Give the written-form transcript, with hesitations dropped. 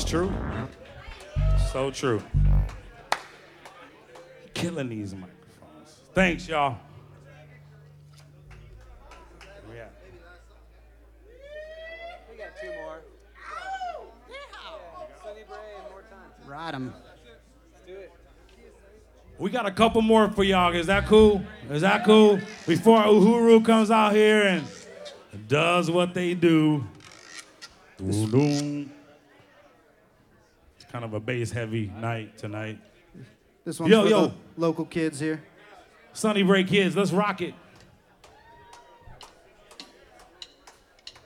true. So true. Killing these microphones. Thanks, y'all. Yeah. We got two more. Sunny Bray and more time. Ride 'em. Let's do it. We got a couple more for y'all. Is that cool? Is that cool? Before Uhuru comes out here and does what they do. It's kind of a bass-heavy night tonight. This one's for the local kids here. Sunny Bray kids, let's rock it.